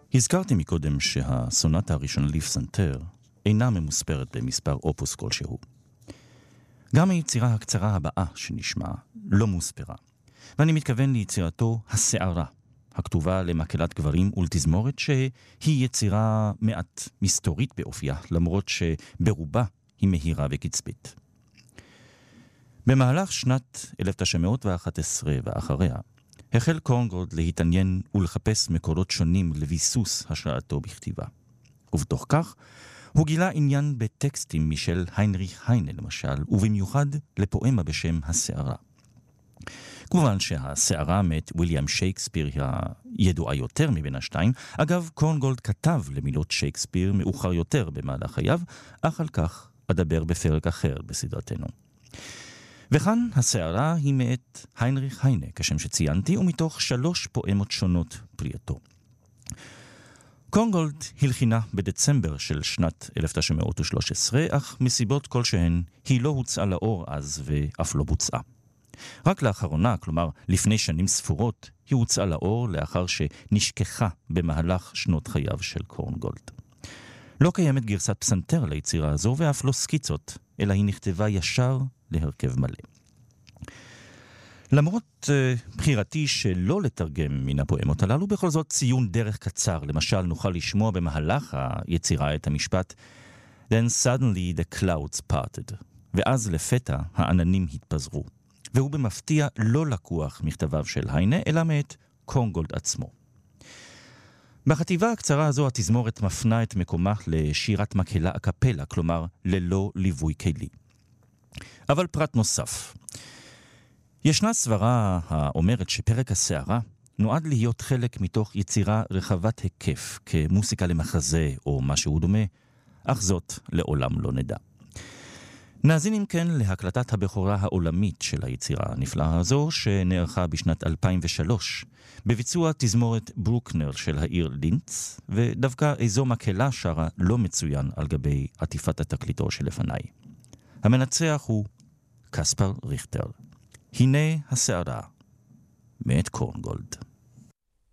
הזכרתי מקודם שהסונטה הראשונה לפסנתר אינה ממוספרת במספר אופוס כלשהו. גם היצירה הקצרה הבאה שנשמע לא מוספרה, ואני מתכוון ליצירתו הסערה, הכתובה למקהלת גברים ולתזמורת, שהיא יצירה מעט מסתורית באופייה, למרות שברובה היא מהירה וקצבית. במהלך שנת 1911 ואחריה, החל קורנגולד להתעניין ולחפש מקורות שונים לביסוס השראתו בכתיבה. ובתוך כך, הוא גילה עניין בטקסטים משל היינריך היינה למשל, ובמיוחד לפואמה בשם הסערה. כמובן שהסערה מאת וויליאם שייקספיר היא הידועה יותר מבין השתיים. אגב, קורנגולד כתב למילות שייקספיר מאוחר יותר במהלך חייו, אך על כך אדבר בפרק אחר בסדרתנו. וכאן הסערה היא מאת היינריך היינה, כשם שציינתי, ומתוך 3 פואמות שונות פרייתו. קורנגולד הלחינה בדצמבר של שנת 1913, אך מסיבות כלשהן היא לא הוצאה לאור אז ואף לא בוצעה. רק לאחרונה, כלומר לפני שנים ספורות, היא הוצאה לאור לאחר שנשכחה במהלך שנות חייו של קורנגולד. לא קיימת גרסת פסנתר ליצירה הזו ואף לא סקיצות, אלא היא נכתבה ישר להרכב מלא. למרות בחירתי שלא לתרגם מן הפואמות הללו, בכל זאת ציון דרך קצר. למשל, נוכל לשמוע במהלך היצירה את המשפט Then suddenly the clouds parted, ואז לפתע העננים התפזרו. והוא במפתיע לא לקוח מכתביו של היינה, אלא מאת קורנגולד עצמו. בחטיבה הקצרה הזו התזמורת מפנה את מקומה לשירת מקהלה אקפלה, כלומר ללא ליווי כלי. אבל פרט נוסף. ישנה סברה האומרת שפרק הסערה נועד להיות חלק מתוך יצירה רחבת היקף, כמוסיקה למחזה או משהו דומה, אך זאת לעולם לא נדע. נאזין אם כן להקלטת הבכורה העולמית של היצירה הנפלאה הזו, שנערכה בשנת 2003, בביצוע תזמורת ברוקנר של העיר לינץ, ודווקא איזו מקהלה שרה לא מצוין על גבי עטיפת התקליטור שלפניי. המנצח הוא קספר ריכטר. הנה הסערה, מאת קורנגולד.